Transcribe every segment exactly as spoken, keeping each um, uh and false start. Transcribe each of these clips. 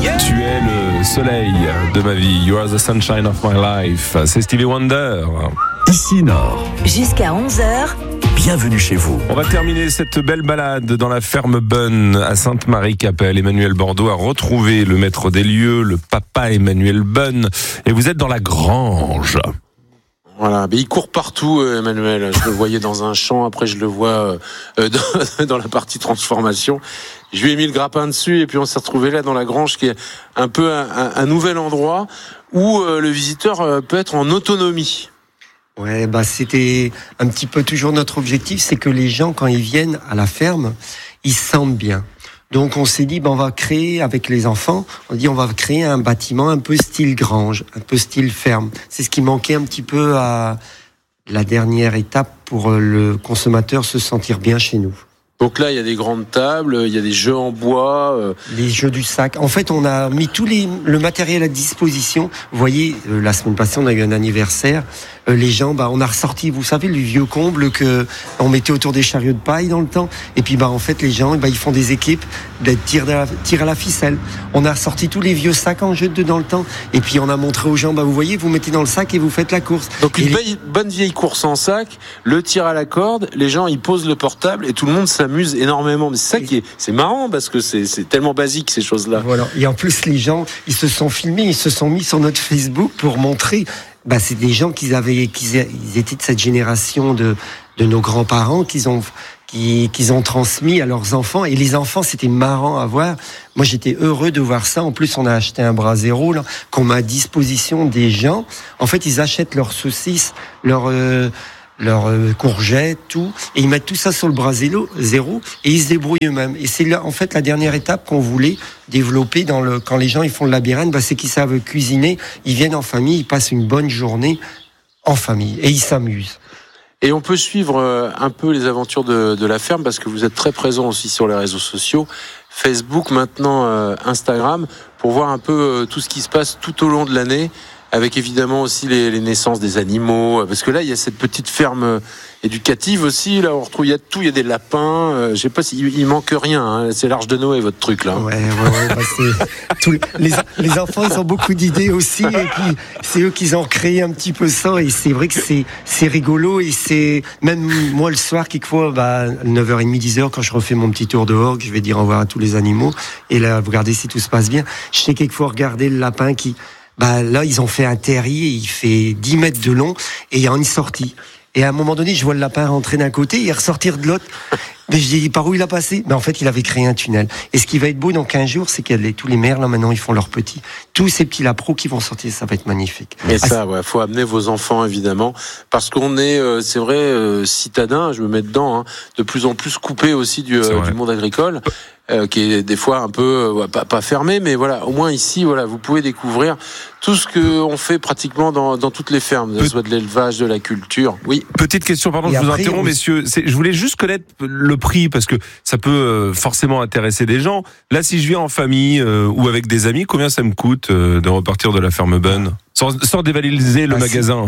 Tu es le soleil de ma vie. You are the sunshine of my life. C'est Stevie Wonder. Ici Nord. Jusqu'à onze heures. Bienvenue chez vous. On va terminer cette belle balade dans la ferme Bonne à Sainte-Marie-Capelle. Emmanuel Bordeaux a retrouvé le maître des lieux, le papa Emmanuel Bonne. Et vous êtes dans la grange. Voilà, mais il court partout, euh, Emmanuel. Je le voyais dans un champ, après je le vois euh, dans, dans la partie transformation. Je lui ai mis le grappin dessus et puis on s'est retrouvé là dans la grange, qui est un peu un, un, un nouvel endroit où euh, le visiteur euh, peut être en autonomie. Ouais, bah c'était un petit peu toujours notre objectif, c'est que les gens, quand ils viennent à la ferme, ils se sentent bien. Donc on s'est dit, ben on va créer avec les enfants, on dit on va créer un bâtiment un peu style grange, un peu style ferme. C'est ce qui manquait un petit peu à la dernière étape pour le consommateur se sentir bien chez nous. Donc là, il y a des grandes tables, il y a des jeux en bois. Euh... Les jeux du sac. En fait, on a mis tout les, le matériel à disposition. Vous voyez, euh, la semaine passée, on a eu un anniversaire. Euh, les gens, bah, on a ressorti, vous savez, le vieux comble que on mettait autour des chariots de paille dans le temps. Et puis, bah, en fait, les gens, bah, ils font des équipes de tir, de la, tir à la ficelle. On a ressorti tous les vieux sacs en jeu de dans le temps. Et puis, on a montré aux gens, bah, vous voyez, vous mettez dans le sac et vous faites la course. Donc, une les... belle, bonne vieille course en sac, le tir à la corde, les gens, ils posent le portable et tout le monde s'amuse m'amuse énormément. Mais c'est ça qui est, c'est marrant parce que c'est, c'est tellement basique ces choses-là. Voilà. Et en plus, les gens, ils se sont filmés, ils se sont mis sur notre Facebook pour montrer. Bah, c'est des gens qui avaient, qui ils étaient de cette génération de de nos grands-parents qu'ils ont qui qu'ils ont transmis à leurs enfants. Et les enfants, c'était marrant à voir. Moi, j'étais heureux de voir ça. En plus, on a acheté un Brasero là qu'on met à disposition des gens. En fait, ils achètent leurs saucisses, leurs euh, leurs euh, courgettes, tout, et ils mettent tout ça sur le Brasero zéro et ils se débrouillent eux-mêmes. Et c'est là, en fait, la dernière étape qu'on voulait développer dans le quand les gens ils font le labyrinthe, bah, c'est qu'ils savent cuisiner, ils viennent en famille, ils passent une bonne journée en famille et ils s'amusent. Et on peut suivre un peu les aventures de, de la ferme parce que vous êtes très présent aussi sur les réseaux sociaux, Facebook, maintenant euh, Instagram, pour voir un peu euh, tout ce qui se passe tout au long de l'année, avec évidemment aussi les, les naissances des animaux, parce que là il y a cette petite ferme éducative aussi, là on retrouve, il y a tout, il y a des lapins, euh, je sais pas s'il il manque rien, hein, c'est l'Arche de Noé votre truc là. Ouais, ouais, ouais, bah c'est tout, les, les enfants ils ont beaucoup d'idées aussi, et puis c'est eux qui ont créé un petit peu ça, et c'est vrai que c'est, c'est rigolo, et c'est, même moi le soir, quelquefois, bah, neuf heures trente, dix heures, quand je refais mon petit tour dehors, que je vais dire au revoir à tous les animaux, et là, vous regardez si tout se passe bien, je sais quelquefois regarder le lapin qui, bah là, ils ont fait un terrier, il fait dix mètres de long, et il y a une sortie. Et à un moment donné, je vois le lapin rentrer d'un côté et ressortir de l'autre. Mais je dis, par où il a passé? Mais en fait, il avait créé un tunnel. Et ce qui va être beau dans quinze jours, c'est qu'il y a les, tous les maires, là, maintenant, ils font leurs petits. Tous ces petits lapros qui vont sortir, ça va être magnifique. Et ça, ouais, faut amener vos enfants, évidemment. Parce qu'on est, euh, c'est vrai, euh, citadins, je me mets dedans, hein, de plus en plus coupés aussi du, euh, du monde agricole. Euh, qui est des fois un peu euh, pas, pas fermé, mais voilà, au moins ici, voilà, vous pouvez découvrir tout ce que on fait pratiquement dans, dans toutes les fermes, que ce soit de l'élevage, de la culture. Oui. Petite question, pardon, Et je vous après, interromps, on... messieurs. C'est, je voulais juste connaître le prix parce que ça peut euh, forcément intéresser des gens. Là, si je viens en famille euh, ou avec des amis, combien ça me coûte euh, de repartir de la ferme Bonne, sans, sans dévaloriser le ah, magasin?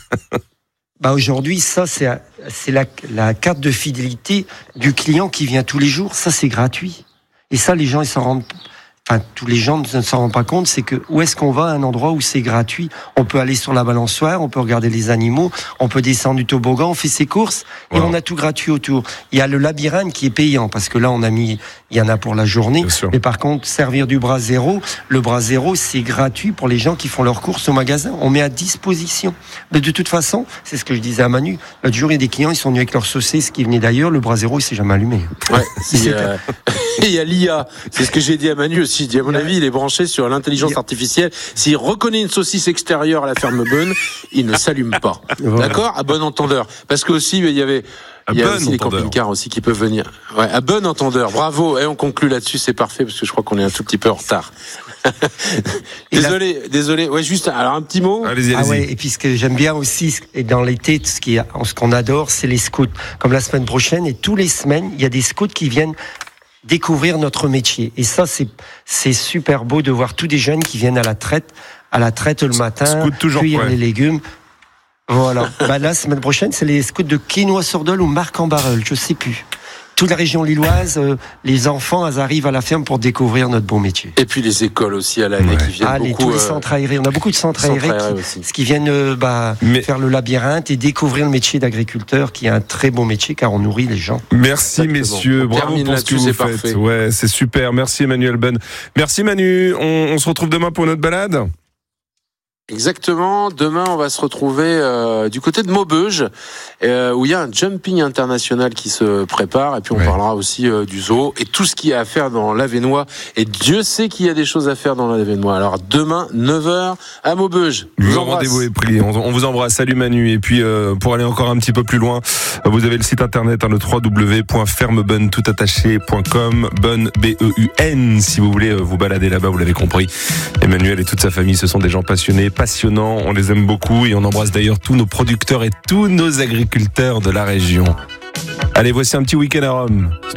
Bah aujourd'hui, ça c'est c'est la, la carte de fidélité du client qui vient tous les jours. Ça c'est gratuit. Et ça, les gens, ils s'en rendent, enfin, tous les gens ne s'en rendent pas compte, c'est que où est-ce qu'on va à un endroit où c'est gratuit? On peut aller sur la balançoire, on peut regarder les animaux, on peut descendre du toboggan, on fait ses courses, wow. Et on a tout gratuit autour. Il y a le labyrinthe qui est payant, parce que là, on a mis, il y en a pour la journée. Mais par contre, servir du Brasero, le Brasero, c'est gratuit pour les gens qui font leurs courses au magasin. On met à disposition. Mais de toute façon, c'est ce que je disais à Manu. L'autre jour, il y a des clients, ils sont venus avec leur saucisse qui venait d'ailleurs. Le Brasero, il s'est jamais allumé. Ouais, c'est, euh... Et il y a l'I A. C'est ce que j'ai dit à Manu aussi. À mon avis, il est branché sur l'intelligence artificielle. S'il reconnaît une saucisse extérieure à la ferme Bonne, il ne s'allume pas. Voilà. D'accord? À bon entendeur. Parce que aussi, il y avait, il y a aussi les camping-cars aussi qui peuvent venir. Ouais, à bon entendeur. Bravo. Et on conclut là-dessus. C'est parfait parce que je crois qu'on est un tout petit peu en retard. désolé, la... désolé. Ouais, juste, alors un petit mot. Allez-y, allez-y. Ah ouais, et puis ce que j'aime bien aussi, et dans l'été, ce, qui, ce qu'on adore, c'est les scouts. Comme la semaine prochaine, et tous les semaines, il y a des scouts qui viennent découvrir notre métier. Et ça, c'est, c'est super beau de voir tous des jeunes qui viennent à la traite, à la traite le matin, cueillir les légumes. Voilà. Bah, la semaine prochaine, c'est les scouts de Quesnoy-sur-Dole ou Marc-en-Barœul, je sais plus. toute la région lilloise, euh, les enfants, elles arrivent à la ferme pour découvrir notre beau métier. Et puis les écoles aussi à l'année Ouais. qui viennent Ah, les, beaucoup. tous les euh, centres aérés. On a beaucoup de centres centres aérés, aérés qui, aussi. ce qui viennent euh, bah, Mais- faire le labyrinthe et découvrir le métier d'agriculteur, qui est un très beau métier car on nourrit les gens. Merci Exactement. messieurs, On bravo termine pour ce que là-dessus, vous c'est faites. parfait. Ouais, c'est super. Merci Emmanuel Ben. Merci Manu. On, on se retrouve demain pour notre balade. Exactement. Demain, on va se retrouver euh, du côté de Maubeuge, euh, où il y a un jumping international qui se prépare. Et puis, on Ouais. parlera aussi euh, du zoo et tout ce qu'il y a à faire dans l'Avesnois. Et Dieu sait qu'il y a des choses à faire dans l'Avesnois. Alors, demain, neuf heures à Maubeuge. Je vous Le embrasse. rendez-vous est pris. On, on vous embrasse. Salut Manu. Et puis euh, pour aller encore un petit peu plus loin, vous avez le site internet hein, le w w w point fermebun tout attaché point com. Bun B E U N. Si vous voulez euh, vous balader là-bas, vous l'avez compris. Emmanuel et toute sa famille, ce sont des gens passionnés, passionnants. On les aime beaucoup et on embrasse d'ailleurs tous nos producteurs et tous nos agriculteurs de la région. Allez, voici un petit week-end à Rome.